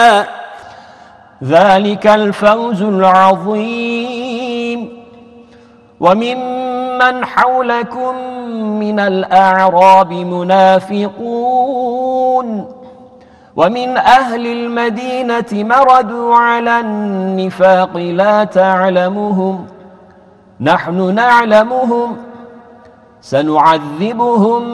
ذلك الفوز العظيم. وممن حولكم من الأعراب منافقون ومن أهل المدينة مردوا على النفاق لا تعلمهم نحن نعلمهم سنعذبهم